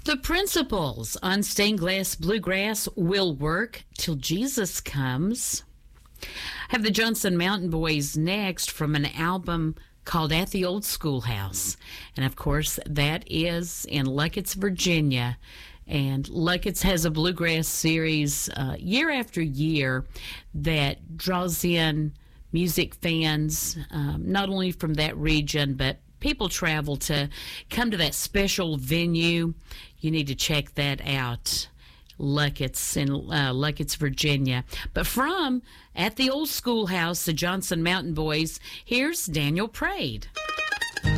The principles on stained glass bluegrass will work till Jesus comes. Have the Johnson Mountain Boys next from an album called At the Old Schoolhouse. And of course, that is in Luckett's, Virginia. And Luckett's has a bluegrass series year after year that draws in music fans, not only from that region, but people travel to come to that special venue. You need to check that out. Luckett's in Luckett's, Virginia. But from At the Old Schoolhouse, the Johnson Mountain Boys, here's Daniel Praed.